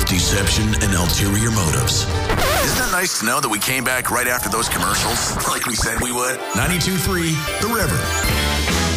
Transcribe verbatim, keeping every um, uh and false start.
deception, and ulterior motives. Isn't it nice to know that we came back right after those commercials, like we said we would? ninety-two point three The River.